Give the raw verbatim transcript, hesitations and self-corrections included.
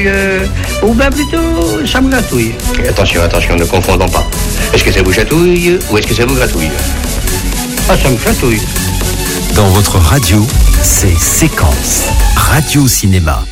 Euh, ou bien plutôt, ça me gratouille. Attention, attention, ne confondons pas. Est-ce que ça vous chatouille ou est-ce que ça vous gratouille? Ah, ça me gratouille. Dans votre radio, c'est Séquence Radio Cinéma.